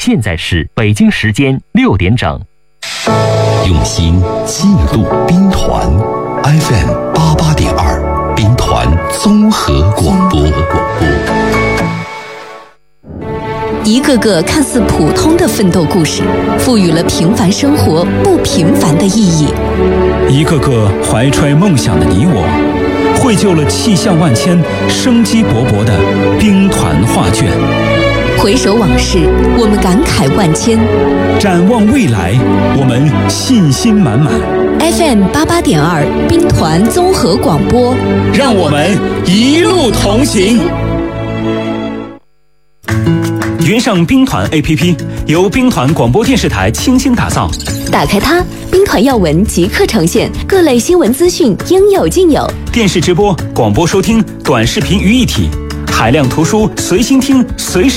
现在是北京时间6点整。 用心记录兵团 FM88.2兵团综合广播。 一个个看似普通的奋斗故事，赋予了平凡生活不平凡的意义。 一个个怀揣梦想的你我，绘就了气象万千、生机勃勃的兵团画卷。 回首往事，我们感慨万千； 展望未来，我们信心满满。 FM88.2兵团综合广播， 让我们一路同行。云上兵团 APP 由兵团广播电视台倾心打造， 打开它，兵团要闻即刻呈现，各类新闻资讯应有尽有。 电视直播、广播收听、短视频于一体，海量图书随心听，随时